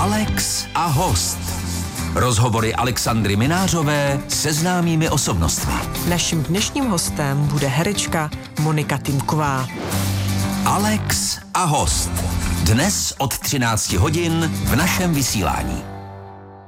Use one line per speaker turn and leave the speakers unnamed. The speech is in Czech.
Alex a host. Rozhovory Alexandry Minářové se známými osobnostmi.
Naším dnešním hostem bude herečka Monika Týmková.
Alex a host. Dnes od 13 hodin v našem vysílání.